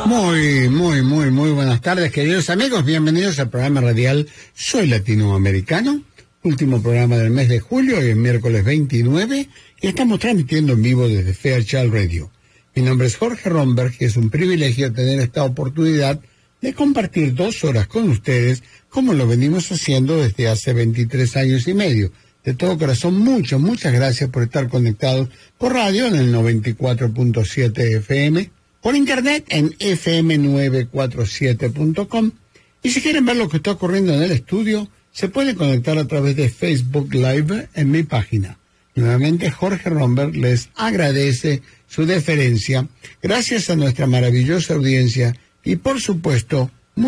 Muy buenas tardes, queridos amigos. Bienvenidos al programa radial Soy Latinoamericano, último programa del mes de julio, hoy es miércoles 29, y estamos transmitiendo en vivo desde Fairchild Radio. Mi nombre es Jorge Romberg y es un privilegio tener esta oportunidad de compartir 2 horas con ustedes, como lo venimos haciendo desde hace 23 años y medio. De todo corazón, muchas gracias por estar conectados por radio en el 94.7 FM, por internet en fm947.com, y si quieren ver lo que está ocurriendo en el estudio, se pueden conectar a través de Facebook Live en mi página. Nuevamente, Jorge Romberg les agradece su deferencia, gracias a nuestra maravillosa audiencia y, por supuesto,